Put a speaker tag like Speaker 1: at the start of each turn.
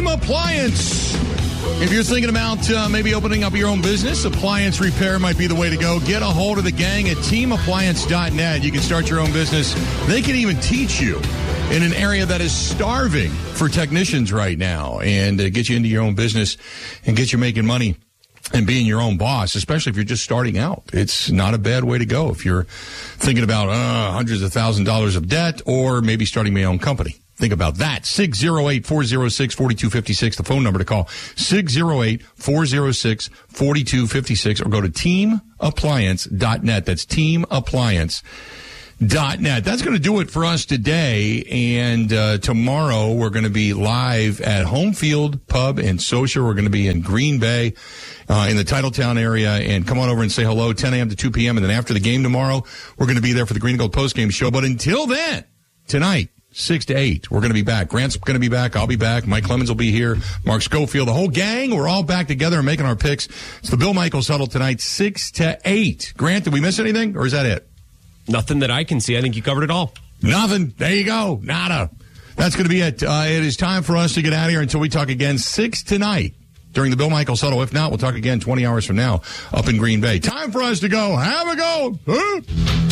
Speaker 1: Appliance. If you're thinking about maybe opening up your own business, appliance repair might be the way to go. Get a hold of the gang at teamappliance.net. You can start your own business. They can even teach you in an area that is starving for technicians right now, and get you into your own business and get you making money and being your own boss, especially if you're just starting out. It's not a bad way to go if you're thinking about hundreds of thousands of dollars of debt or maybe starting my own company. Think about that. 608-406-4256, the phone number to call. 608-406-4256, or go to teamappliance.net. That's teamappliance.net. That's going to do it for us today. And tomorrow we're going to be live at Home Field Pub and Social. We're going to be in Green Bay in the Titletown area. And come on over and say hello, 10 a.m. to 2 p.m. And then after the game tomorrow, we're going to be there for the Green and Gold postgame show. But until then, tonight, 6 to 8, we're going to be back. Grant's going to be back. I'll be back. Mike Clemens will be here. Mark Schofield, the whole gang. We're all back together and making our picks. It's the Bill Michaels Huddle tonight, 6 to 8. Grant, did we miss anything, or is that it?
Speaker 2: Nothing that I can see. I think you covered it all.
Speaker 1: Nothing. There you go. Nada. That's going to be it. It is time for us to get out of here until we talk again 6 tonight during the Bill Michaels Huddle. If not, we'll talk again 20 hours from now up in Green Bay. Time for us to go. Have a go.